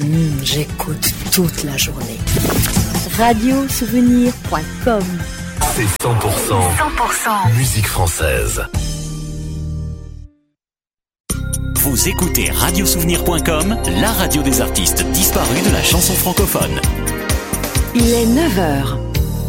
J'écoute toute la journée. Radiosouvenir.com. C'est 100% musique française. Vous écoutez Radiosouvenir.com, la radio des artistes disparus de la chanson francophone. Il est 9h.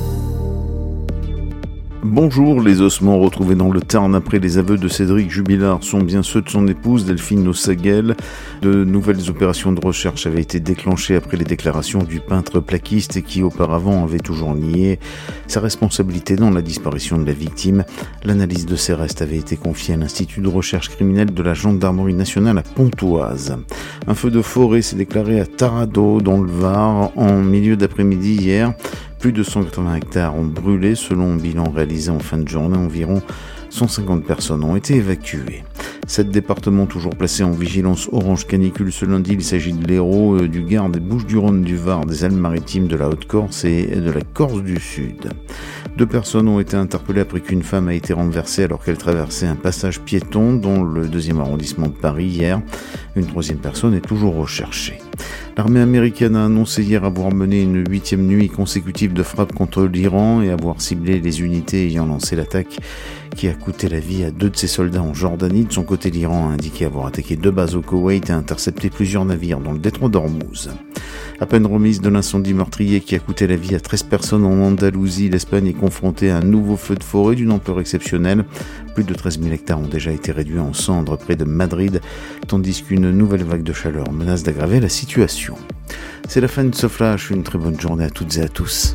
Bonjour, les ossements retrouvés dans le Tarn après les aveux de Cédric Jubilard sont bien ceux de son épouse Delphine Nossaguel. De nouvelles opérations de recherche avaient été déclenchées après les déclarations du peintre plaquiste qui auparavant avait toujours nié sa responsabilité dans la disparition de la victime. L'analyse de ses restes avait été confiée à l'Institut de recherche criminelle de la Gendarmerie nationale à Pontoise. Un feu de forêt s'est déclaré à Tarado dans le Var en milieu d'après-midi hier. Plus de 180 hectares ont brûlé. Selon un bilan réalisé en fin de journée, environ 150 personnes ont été évacuées. 7 départements toujours placés en vigilance orange canicule ce lundi. Il s'agit de l'Hérault, du Gard, des Bouches-du-Rhône, du Var, des Alpes-Maritimes, de la Haute-Corse et de la Corse du Sud. 2 personnes ont été interpellées après qu'une femme a été renversée alors qu'elle traversait un passage piéton dans le 2e arrondissement de Paris hier. Une 3e personne est toujours recherchée. L'armée américaine a annoncé hier avoir mené une 8e nuit consécutive de frappe contre l'Iran et avoir ciblé les unités ayant lancé l'attaque qui a coûté la vie à 2 de ses soldats en Jordanie. De son côté, l'Iran a indiqué avoir attaqué 2 bases au Koweït et intercepté plusieurs navires dans le détroit d'Ormuz. À peine remise de l'incendie meurtrier qui a coûté la vie à 13 personnes en Andalousie, l'Espagne est confrontée à un nouveau feu de forêt d'une ampleur exceptionnelle. Plus de 13 000 hectares ont déjà été réduits en cendres près de Madrid, tandis qu'une nouvelle vague de chaleur menace d'aggraver la situation. C'est la fin de ce flash, une très bonne journée à toutes et à tous.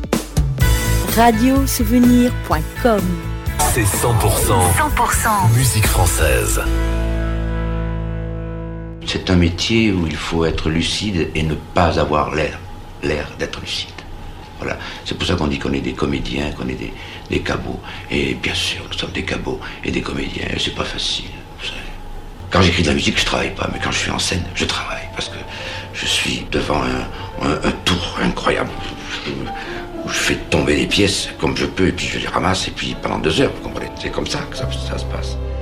Radiosouvenir.com. C'est 100% musique française. C'est un métier où il faut être lucide et ne pas avoir l'air d'être lucide. Voilà. C'est pour ça qu'on dit qu'on est des comédiens, qu'on est des cabots. Et bien sûr, nous sommes des cabots et des comédiens. Et c'est pas facile, vous savez. Quand j'écris de la musique, je travaille pas. Mais quand je suis en scène, je travaille. Parce que je suis devant un tour incroyable. Où je fais tomber les pièces comme je peux. Et puis je les ramasse. Et puis pendant 2 heures, vous comprenez. C'est comme ça que ça se passe.